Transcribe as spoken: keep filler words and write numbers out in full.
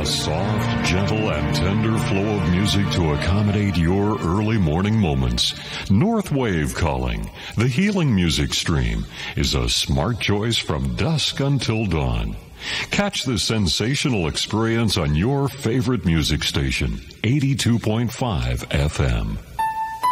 A soft, gentle, and tender flow of music to accommodate your early morning moments. Northwave Calling, the healing music stream, is a smart choice from dusk until dawn. Catch the sensational experience on your favorite music station, eighty-two point five F M.